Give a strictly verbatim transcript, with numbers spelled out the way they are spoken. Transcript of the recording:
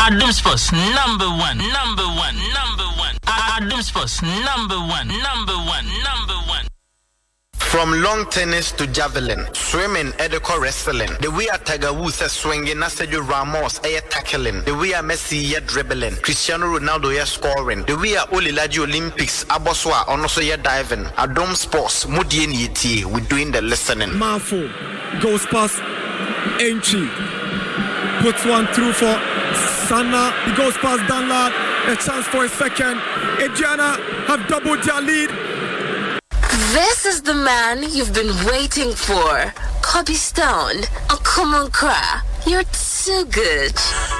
Adum Sports number one, number one, number one. Adum Sports number one, number one, number one. From long tennis to javelin, swimming, edico wrestling. The way a Tiger Woods is swinging, Sergio Ramos is tackling. The way a Messi is dribbling, Cristiano Ronaldo is scoring. The way a Olilaji Olympics, Aboswa, also is diving. Adum Sports, Mudi Nieti, we're doing the listening. Marfo goes past entry, puts one through for Sana. He goes past Danlad. A chance for a second. Adriana have doubled their lead. This is the man you've been waiting for. Kobe Stone. Oh, come on, Kra. You're too good.